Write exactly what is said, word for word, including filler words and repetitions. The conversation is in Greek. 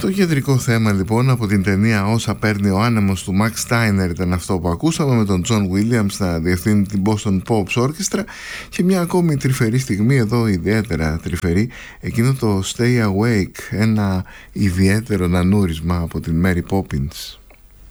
Το κεντρικό θέμα λοιπόν από την ταινία «Όσα παίρνει ο άνεμος» του Max Steiner ήταν αυτό που ακούσαμε, με τον John Williams να διευθύνει την Boston Pops Orchestra, και μια ακόμη τρυφερή στιγμή εδώ, ιδιαίτερα τρυφερή, εκείνο το Stay Awake, ένα ιδιαίτερο νανούρισμα από την Mary Poppins.